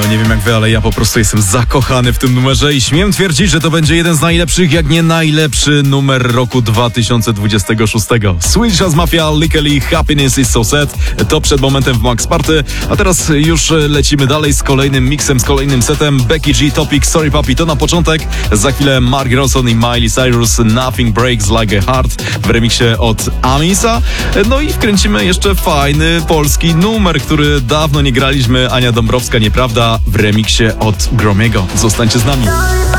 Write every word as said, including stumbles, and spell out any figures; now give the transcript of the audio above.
No nie wiem jak wy, ale ja po prostu jestem zakochany w tym numerze i śmiem twierdzić, że to będzie jeden z najlepszych, jak nie najlepszy numer roku dwa tysiące dwudziestego szóstego. Swedish House Mafia, Likely, Happiness is so sad. To przed momentem w Max Party, a teraz już lecimy dalej z kolejnym miksem, z kolejnym setem. Becky G, Topic, Sorry Papi, to na początek. Za chwilę Mark Ronson i Miley Cyrus, Nothing Breaks Like a Heart w remiksie od Amisa. No i wkręcimy jeszcze fajny polski numer, który dawno nie graliśmy. Ania Dąbrowska, Nieprawda w remiksie od Gromiego. Zostańcie z nami.